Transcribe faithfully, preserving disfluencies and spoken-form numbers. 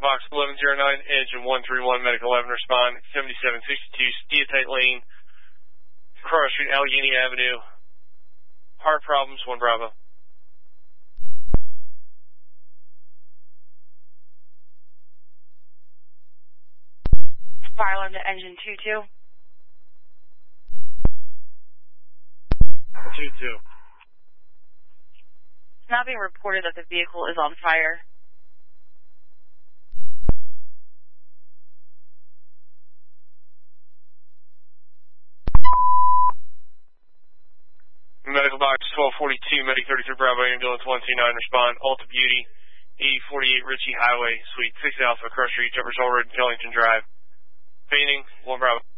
Medical Box eleven oh nine, engine one three one, Medical eleven, respond, seventy-seven sixty-two, Steatite Lane, Cross Street, Allegheny Avenue. Heart problems, one Bravo. Fire alarm to engine two two. two two. It's now being reported that the vehicle is on fire. Medical Box twelve forty-two, Medic thirty-three Bravo, ambulance one two nine, respond, Alta Beauty, eighty forty-eight Ritchie Highway, Suite six Alpha, Cross Street, Jefferson Road, Killington Drive. Fainting, one Bravo.